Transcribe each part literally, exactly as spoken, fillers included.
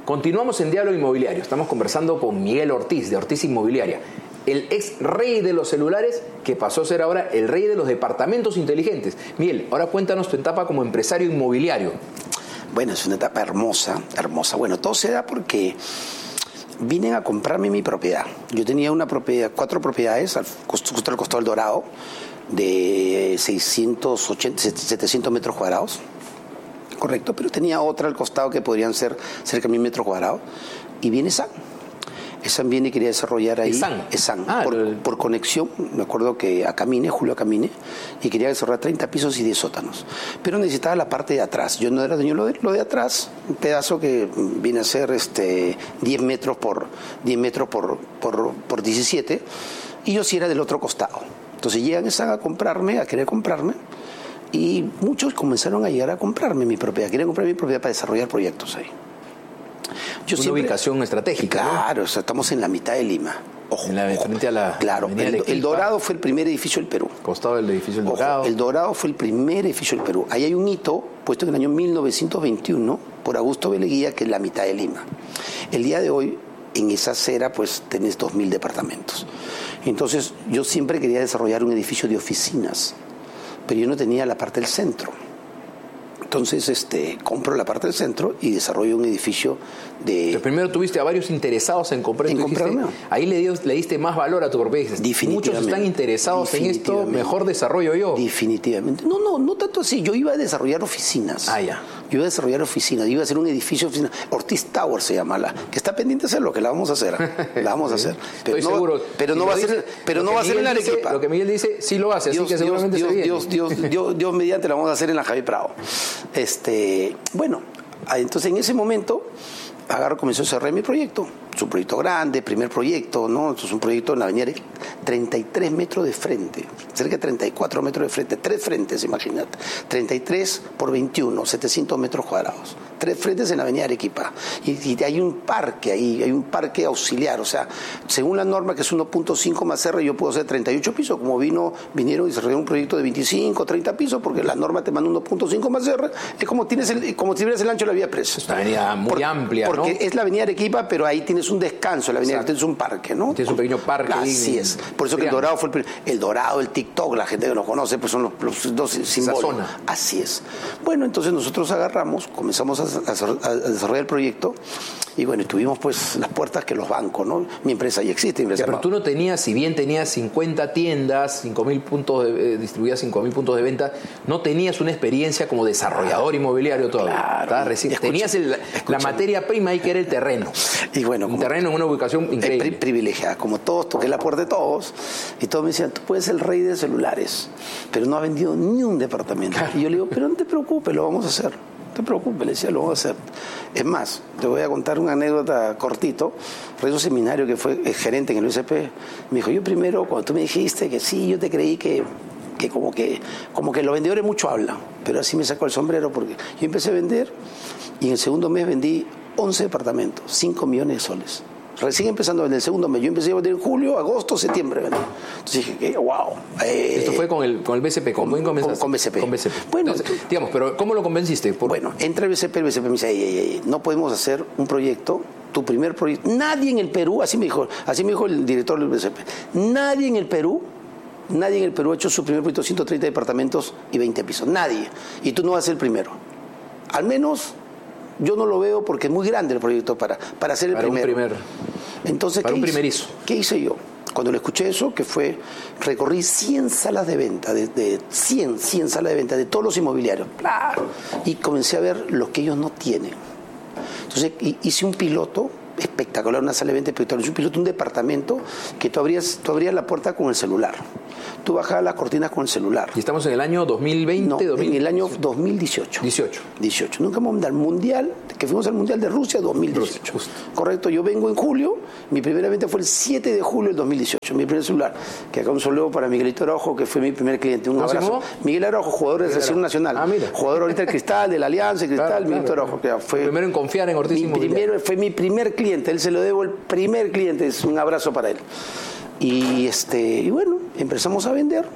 Continuamos en Diálogo Inmobiliario. Estamos conversando con Miguel Ortiz, de Ortiz Inmobiliaria, el ex rey de los celulares que pasó a ser ahora el rey de los departamentos inteligentes. Miguel, ahora cuéntanos tu etapa como empresario inmobiliario. Bueno, es una etapa hermosa, hermosa. Bueno, todo se da porque vine a comprarme mi propiedad. Yo tenía una propiedad, cuatro propiedades al costado, al costado del Dorado, de seiscientos ochenta, setecientos metros cuadrados. Correcto, pero tenía otra al costado que podrían ser cerca de mil metros cuadrados. Y viene San. Esan viene y quería desarrollar ahí. Esan. Esan. Ah, por, el... por conexión, me acuerdo que a Camine, Julio a Camine, y quería desarrollar treinta pisos y diez sótanos. Pero necesitaba la parte de atrás. Yo no era dueño lo de, lo de atrás, un pedazo que viene a ser este, diez metros por diez metros por, por, por diecisiete, y yo sí era del otro costado. Entonces llegan Esan a comprarme, a querer comprarme. Y muchos comenzaron a llegar a comprarme mi propiedad. Querían comprar mi propiedad para desarrollar proyectos ahí. Yo Una siempre, ubicación estratégica. Claro, ¿no? O sea, estamos en la mitad de Lima. Ojo, en la, ojo. Frente a la Claro, el, el Dorado fue el primer edificio del Perú. Costado del edificio del Ojo, Dorado. El Dorado fue el primer edificio del Perú. Ahí hay un hito puesto en el año mil novecientos veintiuno por Augusto Beleguía, que es la mitad de Lima. El día de hoy, en esa acera, pues tenés dos mil departamentos. Entonces, yo siempre quería desarrollar un edificio de oficinas, pero yo no tenía la parte del centro. Entonces, este, compro la parte del centro y desarrollo un edificio de... Pero primero tuviste a varios interesados en comprar. En comprarme. Ahí le, dio, le diste más valor a tu propiedad. Muchos están interesados en esto, mejor desarrollo yo. Definitivamente. No, no, no tanto así. Yo iba a desarrollar oficinas. Ah, ya. Yo iba a desarrollar oficinas, iba a hacer un edificio de oficinas. Ortiz Tower se llama la, que está pendiente de hacerlo, que la vamos a hacer. La vamos a hacer. Pero Estoy no, seguro. Pero no va a ser, pero no va a ser en la Arequipa. Lo que Miguel dice, sí lo hace, Dios, así que seguramente Dios, se viene. Dios, Dios, Dios, Dios, Dios mediante la vamos a hacer en la Javier Prado. Este, bueno, entonces en ese momento agarro, comenzó a cerrar mi proyecto. Es un proyecto grande, primer proyecto, ¿no? Esto es un proyecto en la avenida treinta y tres metros de frente, cerca de treinta y cuatro metros de frente, tres frentes, imagínate. treinta y tres por veintiuno, setecientos metros cuadrados. Tres frentes en la avenida Arequipa. Y, y hay un parque ahí, hay un parque auxiliar, o sea, según la norma que es uno punto cinco más R, yo puedo hacer treinta y ocho pisos, como vino, vinieron y desarrollaron un proyecto de veinticinco, treinta pisos, porque la norma te manda uno punto cinco más R, es como tienes el, como si tuvieras el ancho de la vía Presa. Es una avenida muy Por, amplia, porque ¿no? es la avenida Arequipa, pero ahí tienes un descanso, la avenida tienes un parque, ¿no? Tienes un pequeño parque. Así es. Por eso que el Dorado fue el primer, el Dorado, el TikTok, la gente que nos conoce, pues son los, los dos símbolos. Esa zona. Así es. Bueno, entonces nosotros agarramos, comenzamos a, a, a desarrollar el proyecto y bueno, tuvimos pues las puertas que los bancos, ¿no? Mi empresa ya existe. Mi empresa ya, pero tú no tenías, si bien tenías cincuenta tiendas, cinco mil puntos, de, eh, distribuías cinco mil puntos de venta, no tenías una experiencia como desarrollador inmobiliario todavía. Claro. Recién, Escucha, tenías el, la materia prima ahí que era el terreno. Y bueno, un terreno en una ubicación increíble. Pri privilegiada, como todos, toqué la puerta de todos y todos me decían, tú puedes ser el rey de celulares, pero no ha vendido ni un departamento. Claro. Y yo le digo, pero no te preocupes, lo vamos a hacer. No te preocupes, le decía, lo vamos a hacer. Es más, te voy a contar una anécdota cortito. Fue un seminario que fue el gerente en el U S P. Me dijo, yo primero, cuando tú me dijiste que sí, yo te creí que, que como que como que los vendedores mucho hablan, pero así me sacó el sombrero porque yo empecé a vender y en el segundo mes vendí once departamentos, cinco millones de soles. Recién empezando a vender el segundo mes. Yo empecé a vender en julio, agosto, septiembre. ¿Vendí? Entonces dije, que, wow. Eh, Esto fue con el, con el B C P. ¿Con, con, con, con B C P. Con B C P. Bueno, entonces, digamos, pero ¿cómo lo convenciste? Por... Bueno, entra el B C P, el B C P me dice, ey, ey, ey, no podemos hacer un proyecto, tu primer proyecto. Nadie en el Perú, así me dijo, así me dijo el director del B C P, nadie en el Perú, nadie en el Perú ha hecho su primer proyecto, ciento treinta departamentos y veinte pisos. Nadie. Y tú no vas a ser el primero. Al menos yo no lo veo porque es muy grande el proyecto para, para ser el para primero. Un primer, Entonces, para ¿qué un hice? primerizo. ¿Qué hice yo? Cuando le escuché eso, que fue, recorrí cien salas de venta, de, de cien, cien salas de venta, de todos los inmobiliarios. Claro. Y comencé a ver lo que ellos no tienen. Entonces, hice un piloto espectacular, una sala de venta espectacular. Hice un piloto, un departamento que tú abrías, tú abrías la puerta con el celular. Tú bajabas las cortinas con el celular. ¿Y estamos en el año dos mil veinte? No, dos mil... en el año dos mil dieciocho. dieciocho. dieciocho. Nunca hemos al mundial, que fuimos al mundial de Rusia dos mil dieciocho. Rusia, correcto, yo vengo en julio, mi primera venta fue el siete de julio del dos mil dieciocho, mi primer celular. Que acá un saludo para Miguelito Araujo, que fue mi primer cliente. Un abrazo. Miguel Araujo, jugador de Selección Nacional. Ah, mira. Jugador ahorita del Cristal, de la Alianza, Cristal, claro, Miguelito claro, Araujo. Que fue el primero en confiar en Ortiz mi Inmobiliaria. primero, Fue mi primer cliente, él se lo debo el primer cliente, es un abrazo para él. Y, este, y bueno, empezamos a vender.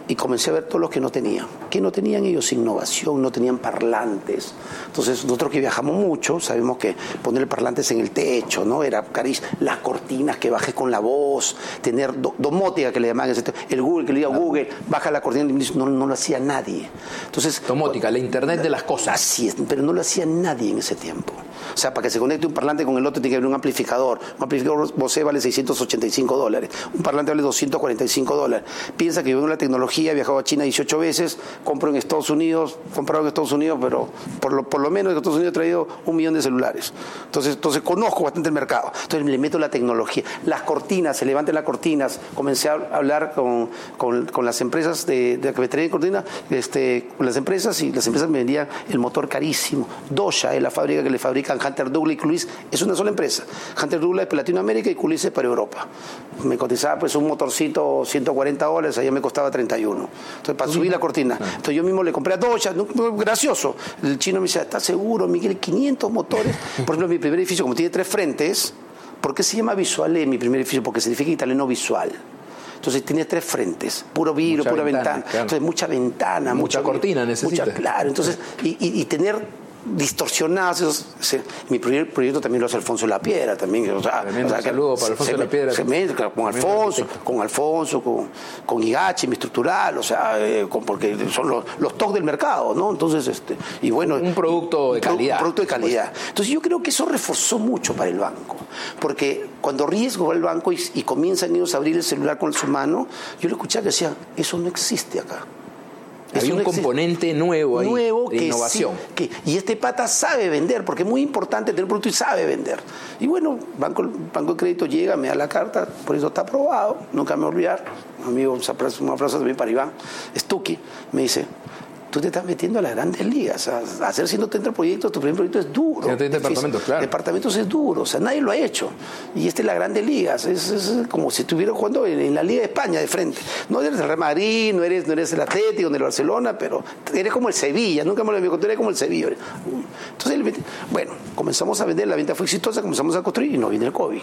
y comencé a ver todos los que no tenían. ¿Qué no tenían ellos? Innovación, no tenían parlantes. Entonces, nosotros que viajamos mucho, sabemos que poner parlantes en el techo, ¿no? Era carísimo. Las cortinas que bajé con la voz, tener do, domótica que le llamaban, el Google, que le diga claro. Google, baja la cortina, no, no lo hacía nadie. Entonces, domótica, la internet de las cosas. Así es, pero no lo hacía nadie en ese tiempo. O sea, para que se conecte un parlante con el otro tiene que haber un amplificador. Un amplificador Bose vale seiscientos ochenta y cinco dólares. Un parlante vale doscientos cuarenta y cinco dólares. Piensa que yo vengo la tecnología, he viajado a China dieciocho veces, compro en Estados Unidos, comprado en Estados Unidos, pero por lo, por lo menos en Estados Unidos he traído un millón de celulares. Entonces, entonces conozco bastante el mercado. Entonces le meto la tecnología. Las cortinas, se levantan las cortinas. Comencé a hablar con, con, con las empresas de, de que me traían cortinas, este, con las empresas, y las empresas me vendían el motor carísimo. Dosha es la fábrica que le fabrican Hunter Douglas y Coolise, es una sola empresa. Hunter Douglas es para Latinoamérica y Coolise es para Europa. Me cotizaba pues un motorcito ciento cuarenta dólares, allá me costaba treinta y uno. Entonces, para subir la cortina. Entonces, yo mismo le compré a Dosha, gracioso. El chino me dice, ¿estás seguro, Miguel? quinientos motores. Por ejemplo, mi primer edificio, como tiene tres frentes, ¿por qué se llama Visuale mi primer edificio? Porque significa italiano visual. Entonces tiene tres frentes, puro vidrio, pura ventana. ventana. Claro. Entonces mucha ventana, mucha mucho, cortina necesita. Mucha, claro, entonces, y, y, y tener distorsionados esos, ese, mi primer proyecto también lo hace Alfonso Lapiedra también, o sea, Tremendo, o sea, un saludo para Alfonso se, Lapiedra. Se mezcla con Alfonso, con Alfonso, con, con Higachi, mi estructural, o sea, eh, con, porque son los, los top del mercado, ¿no? Entonces, este, y bueno, un producto de calidad. Un producto de calidad. Entonces yo creo que eso reforzó mucho para el banco, porque cuando riesgo el banco y, y comienzan ellos a abrir el celular con su mano, yo le escuchaba que decía, eso no existe acá. Había un componente nuevo ahí, nuevo de que innovación. Sí, que, y este pata sabe vender, porque es muy importante tener un producto y sabe vender. Y bueno, banco, banco de crédito llega, me da la carta, por eso está aprobado, nunca me voy a olvidar. Un amigo, un abrazo también para Iván, Stucky, me dice, tú te estás metiendo a las grandes ligas, a, a hacer ciento treinta proyectos, tu primer proyecto es duro. ciento treinta departamentos, claro. Departamentos es duro, o sea, nadie lo ha hecho. Y este es las grandes ligas, es, es como si estuviera jugando en, en la Liga de España de frente. No eres el Real Madrid, no eres, no eres el Atlético, ni el Barcelona, pero eres como el Sevilla, nunca me lo había contado, eres como el Sevilla. Entonces, bueno, comenzamos a vender, la venta fue exitosa, comenzamos a construir y nos viene el COVID.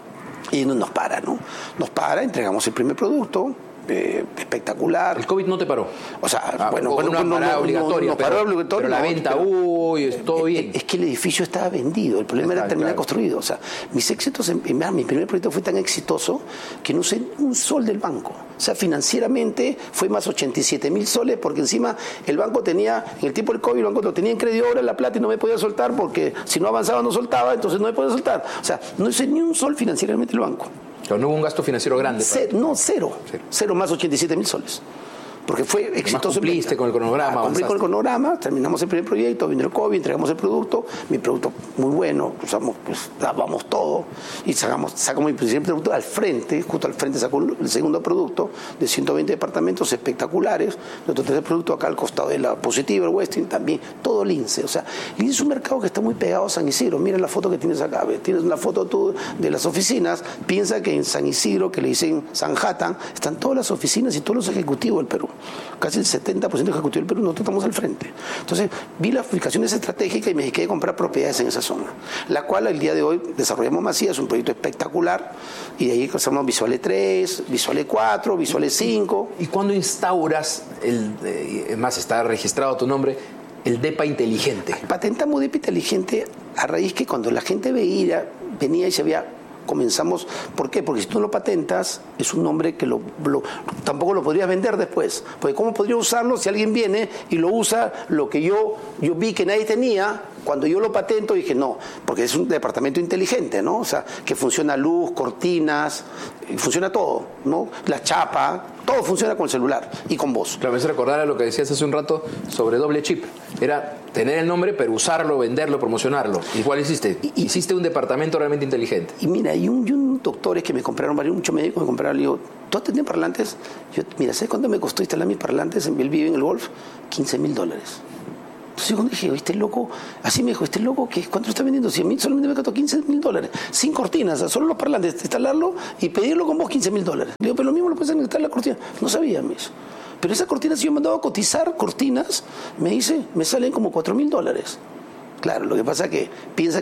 Y no nos para, ¿no? Nos para, entregamos el primer producto. Eh, espectacular. El COVID no te paró. O sea, ah, bueno, una bueno, parada no, obligatoria, no, no, pero, parada obligatoria, pero la no, venta, pero, uy, es todo bien. Es, es que el edificio estaba vendido, el problema Está, era terminar claro. construido. O sea, mis éxitos, en, en, mi primer proyecto fue tan exitoso que no usé un sol del banco. O sea, financieramente fue más ochenta y siete mil soles, porque encima el banco tenía, en el tiempo del COVID, el banco lo tenía en crédito ahora la plata y no me podía soltar, porque si no avanzaba no soltaba, entonces no me podía soltar. O sea, no usé ni un sol financieramente el banco. Pero no hubo un gasto financiero grande. Cero, no, cero. Cero, cero más ochenta y siete mil soles. Porque fue exitoso. Más cumpliste con el cronograma. Ah, cumplí con el cronograma, terminamos el primer proyecto, vino el COVID, entregamos el producto, mi producto muy bueno, usamos, pues dábamos todo y sacamos, sacamos mi primer producto al frente, justo al frente sacó el segundo producto de ciento veinte departamentos espectaculares, nuestro tercer producto acá al costado de la Positiva, el Westin también, todo Lince. O sea, Lince es un mercado que está muy pegado a San Isidro. Mira la foto que tienes acá, ¿ves? Tienes una foto tú de las oficinas, piensa que en San Isidro, que le dicen Sanhattan, están todas las oficinas y todos los ejecutivos del Perú. Casi el setenta por ciento de ejecutivo del Perú, nosotros estamos al frente. Entonces, vi las ubicaciones estratégicas y me dediqué a comprar propiedades en esa zona, la cual el día de hoy desarrollamos Masía, es un proyecto espectacular, y de ahí hacemos Visuale tres, Visuale cuatro, Visuale cinco. ¿Y cuándo instauras, el, eh, más está registrado tu nombre, el DEPA inteligente? Patentamos DEPA inteligente a raíz que cuando la gente veía, venía y se veía... Comenzamos, ¿por qué? Porque si tú lo patentas, es un nombre que lo, lo, tampoco lo podrías vender después. Porque ¿cómo podría usarlo si alguien viene y lo usa lo que yo, yo vi que nadie tenía? Cuando yo lo patento dije no, porque es un departamento inteligente, ¿no? O sea, que funciona luz, cortinas, funciona todo, ¿no? La chapa, todo funciona con el celular y con voz. Claro, me hace recordar a lo que decías hace un rato sobre doble chip. Era tener el nombre, pero usarlo, venderlo, promocionarlo. ¿Y cuál hiciste? Y, Hiciste un departamento realmente inteligente. Y mira, hay un, y un doctores que me compraron, varios muchos médicos me compraron, le digo, ¿tú has tenido parlantes? Yo, mira, ¿sabes cuánto me costó instalar mis parlantes en Belvive, en el Golf? quince mil dólares. Entonces cuando dije, este loco, así me dijo, este loco, ¿qué? ¿Cuánto lo está vendiendo? cien mil, solamente me costó quince mil dólares. Sin cortinas, o sea, solo los parlantes, instalarlo y pedirlo con vos quince mil dólares. Le digo, pero lo mismo lo puedes instalar la cortina. No sabía, me dice. Pero esa cortina, si yo me mandaba a cotizar cortinas, me dice, me salen como cuatro mil dólares. Claro, lo que pasa es que piensa que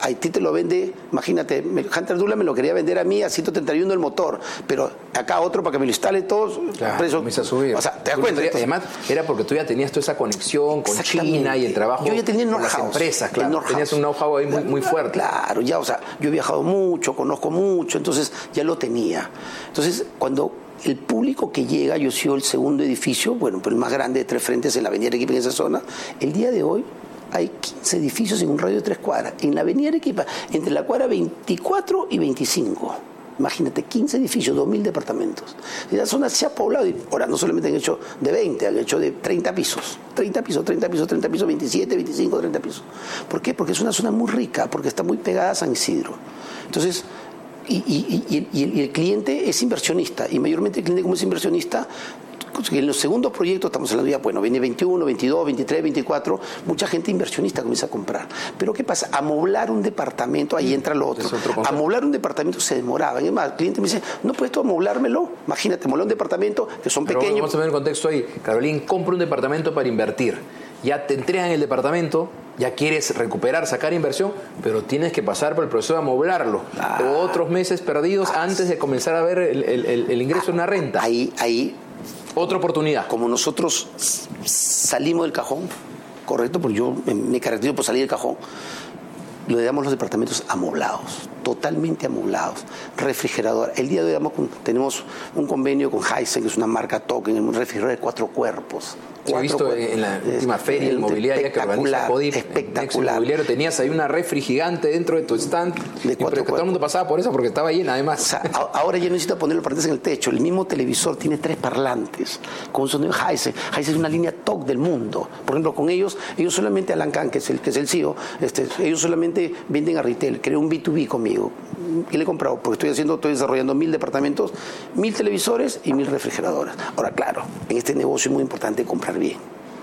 Haití te lo vende, imagínate, Hunter Dula me lo quería vender a mí a ciento treinta y uno el motor, pero acá otro para que me lo instale todo, claro, precio, comienza a subir. O sea, ¿te das cuenta? Entonces, además, era porque tú ya tenías toda esa conexión con China y el trabajo yo ya tenía con las empresas, claro. Tenías un know-how ahí muy, muy fuerte. Claro, ya, o sea, yo he viajado mucho, conozco mucho, entonces ya lo tenía. Entonces, cuando el público que llega, yo soy el segundo edificio, bueno, pero el más grande de tres frentes en la Avenida Arequipa, en esa zona, el día de hoy hay quince edificios en un radio de tres cuadras, en la Avenida Arequipa, entre la cuadra veinticuatro y veinticinco. Imagínate, quince edificios, dos mil departamentos. Y la zona se ha poblado, y ahora no solamente han hecho de veinte, han hecho de treinta pisos. treinta pisos, treinta pisos, treinta pisos, veintisiete, veinticinco, treinta pisos. ¿Por qué? Porque es una zona muy rica, porque está muy pegada a San Isidro. Entonces, y, y, y, y, el, y el cliente es inversionista, y mayormente el cliente como es inversionista, en los segundos proyectos estamos hablando ya, bueno, viene veintiuno, veintidós, veintitrés, veinticuatro, mucha gente inversionista comienza a comprar. Pero ¿qué pasa? Amoblar un departamento, ahí entra lo otro. otro amoblar un departamento se demoraba. Además, el cliente me dice, ¿no puedes tú amoblármelo? Imagínate, amoblar un departamento que son Pero pequeños. Vamos a ver el contexto ahí. Carolín compra un departamento para invertir. Ya te entregan el departamento, ya quieres recuperar, sacar inversión, pero tienes que pasar por el proceso de amoblarlo. Ah, otros meses perdidos ah, antes de comenzar a ver el, el, el, el ingreso de una renta. Ahí, ahí. Otra oportunidad. Como nosotros salimos del cajón, correcto, porque yo me caracterizo por salir del cajón, le damos los departamentos amoblados, totalmente amoblados, refrigerador. El día de hoy tenemos un convenio con Hisense, que es una marca token, en un refrigerador de cuatro cuerpos. He visto cuerpos. En la última es, feria inmobiliaria que organiza Codif, espectacular. Inmobiliario, tenías ahí una refri gigante dentro de tu stand, de cuatro y todo el mundo pasaba por eso porque estaba llena además. O sea, ahora ya necesito poner los parlantes en el techo. El mismo televisor tiene tres parlantes con un sonido Hisense. Hisense es una línea T O C del mundo. Por ejemplo, con ellos, ellos solamente, Alan Khan, que es el, que es el C E O, este, ellos solamente venden a retail, creó un B dos B conmigo. Y le he comprado, porque estoy haciendo, estoy desarrollando mil departamentos, mil televisores y mil refrigeradoras. Ahora, claro, en este negocio es muy importante comprar bien.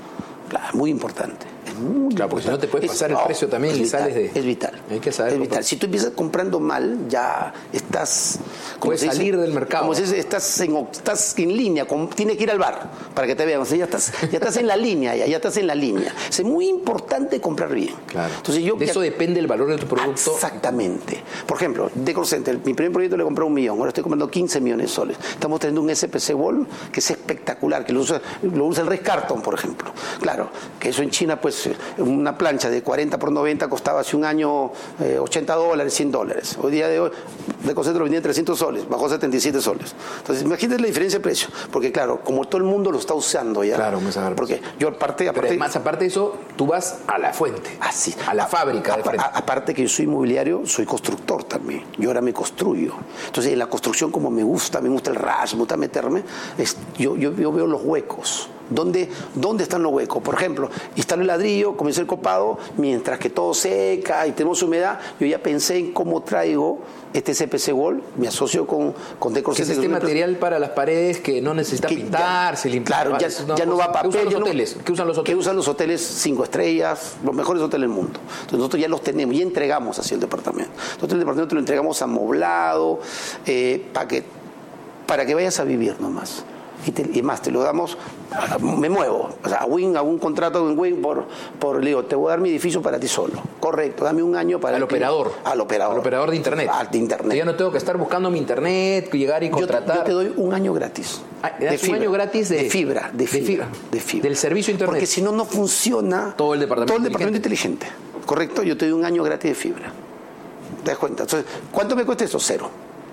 Claro, muy importante. Es muy claro, porque importante. si no te puedes pasar es, el precio también y vital, sales de... Es vital. Hay que saber. Es vital. Si tú empiezas comprando mal, ya estás... Puedes salir dice, del mercado. Como se dice, estás en, estás en línea, con, tienes que ir al bar para que te vean. O sea, ya estás, ya estás en la línea, ya, ya estás en la línea. Es muy importante comprar bien. Claro. Entonces, yo, de eso ya, depende el valor de tu producto. Exactamente. Por ejemplo, Decor Center, mi primer proyecto le compré un millón, ahora estoy comprando quince millones de soles. Estamos teniendo un S P C Wall que es espectacular, que lo usa, lo usa el Ritz Carlton, por ejemplo. Claro, que eso en China, pues, una plancha de cuarenta por noventa costaba hace un año eh, ochenta dólares, cien dólares. Hoy día de hoy, Decor Center lo vendía en trescientos soles, bajó a setenta y siete soles. Entonces, imagínate la diferencia de precio. Porque, claro, como todo el mundo lo está usando ya. Claro, me sabe. Porque yo, aparte. aparte Pero además, aparte de eso, tú vas a la fuente. Así. A la fábrica. A, de frente. A, aparte que yo soy inmobiliario, soy constructor también. Yo ahora me construyo. Entonces, en la construcción, como me gusta, me gusta el rush, me gusta meterme, es, yo, yo, yo veo los huecos. ¿Dónde, ¿Dónde están los huecos? Por ejemplo, instalo el ladrillo, comencé el copado, mientras que todo seca y tenemos humedad, yo ya pensé en cómo traigo este S P C Wall, me asocio con, con Decor Center. Es este material para las paredes que no necesita pintarse, limpiar. Claro, ya, ya no va a papel. ¿Qué usan los no, hoteles? ¿Qué usan los hoteles? Que usan los hoteles cinco estrellas, los mejores hoteles del mundo. Entonces nosotros ya los tenemos y entregamos así el departamento. Nosotros el departamento lo entregamos amoblado, eh, para que, para que vayas a vivir nomás. Y, te, y más, te lo damos, me muevo, o sea, a Wing, hago un contrato en Wing por, por, le digo, te voy a dar mi edificio para ti solo, correcto, dame un año para... Al operador. Al operador. Al operador de internet. Al de internet. Yo ya no tengo que estar buscando mi internet, llegar y contratar. Yo, yo te doy un año gratis. Ah, ¿das de fibra, un año gratis de, de fibra, de fibra, de fibra, de fibra. Del servicio internet. Porque si no, no funciona todo el departamento, todo el departamento inteligente. inteligente. Correcto, yo te doy un año gratis de fibra. ¿Te das cuenta? Entonces, ¿cuánto me cuesta eso? Cero.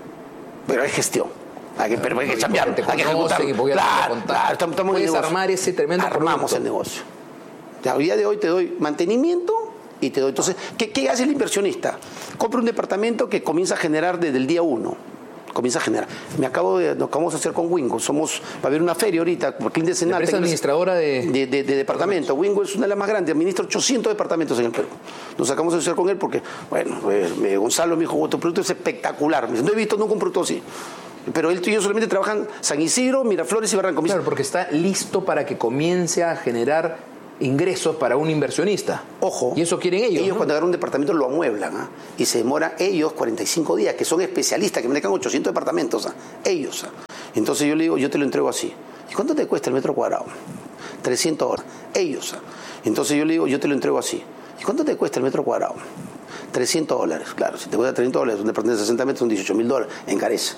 Pero es gestión. Hay que, pero hay que cambiar, hay que ejecutar. Claro, claro, estamos, estamos Puedes en el armar ese tremendo Armamos producto. el negocio. A día de hoy te doy mantenimiento y te doy... Entonces, ¿qué, qué hace el inversionista? Compra un departamento que comienza a generar desde el día uno. Comienza a generar. Me acabo de, nos acabamos de hacer con Wingo. Somos, va a haber una feria ahorita, por cliente de empresa administradora de... De, de, de departamento. Wingo es una de las más grandes, administra ochocientos departamentos en el Perú. Nos acabamos de hacer con él porque, bueno, eh, Gonzalo me dijo, tu producto es espectacular. Me dice, no he visto nunca un producto así. Pero él y yo solamente trabajan San Isidro, Miraflores y Barranco. Claro, porque está listo para que comience a generar ingresos para un inversionista. Ojo. Y eso quieren ellos. Ellos, ¿no? cuando agarran un departamento lo amueblan, ¿eh? Y se demora ellos cuarenta y cinco días, que son especialistas, que manejan ochocientos departamentos. ¿eh? Ellos. ¿eh? Entonces yo le digo, yo te lo entrego así. ¿Y cuánto te cuesta el metro cuadrado? trescientas horas. Ellos. ¿eh? Entonces yo le digo, yo te lo entrego así. ¿Y cuánto te cuesta el metro cuadrado? trescientos dólares, claro. Si te cuesta trescientos dólares, un departamento de sesenta metros son dieciocho mil dólares, encarece.